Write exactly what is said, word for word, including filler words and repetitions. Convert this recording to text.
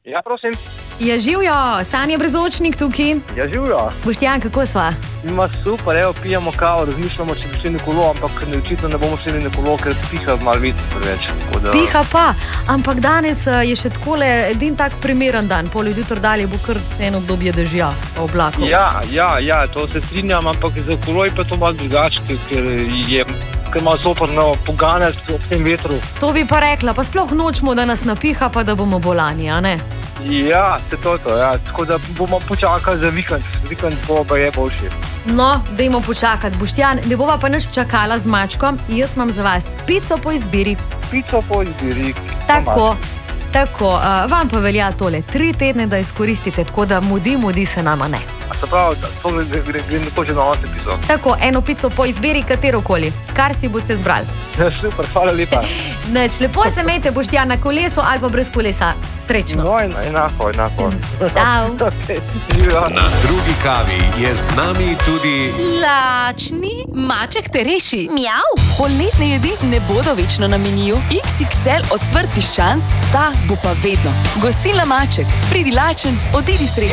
Ja, prosim. Ja, živijo, Sanja Brezočnik tukaj. Ja, živijo. Boštjan, kako sva? Ima super, evo, pijemo kavo, razmišljamo, če bi šli na kolo, ampak ne, očitno ne bomo šli na kolo, ker piha malo vidno preveč. Da... Piha pa, ampak danes je še takole edin tak primeren dan. Pol jutro dalje bo kar eno obdobje dežja, oblakov. Ja, ja, ja, to se strinjam, ampak za kolo je pa to malo drugače, ker je kar malo zoprno poganec ob tem vetru. To bi pa rekla, pa sploh nočemo, da nas napiha, pa da bomo bolani, a ne? Ja, se to to, ja. Tako da bomo počakali za vikend. Vikend bo pa je boljši. No, dajmo počakati. Boštjan, ne bova pa nič čakala z mačko. Jaz imam za vas pico po izbiri. Pico po izbiri. Tako, tako. Uh, vam pa velja tole tri tedne, da izkoristite, tako da mudi, mudi se nama ne. A se pravi, to gre, gre, gre nekoč na osem pico. Tako, eno pico po izbiri, katerokoli. Kar si boste zbrali. Ja, super, hvala lepa. Neč, lepo se imejte, Boštjan, na kolesu ali pa brez kolesa. Srečno. No, enako, enako. Ciao. Okay, na drugi kavi je z nami tudi lačni maček te reši. Mjav. Poletne jedi ne bodo večno na meniju. iks iks el ocvrt piščanc, ta bo pa vedno. Gostilna Maček, pridi lačen, odidi srečen.